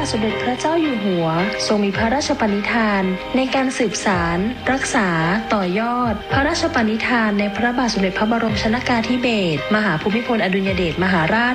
ทสมเด็จพระเจ้าอยู่หัวทรงมีพระราชปณิธานในการสืบสานรักษาต่อยอดพระราชปณิธานในพระบาทสมเด็จพระบรมชนกาธิเบศรมหาภูมิพลอดุลยเดชมหาราช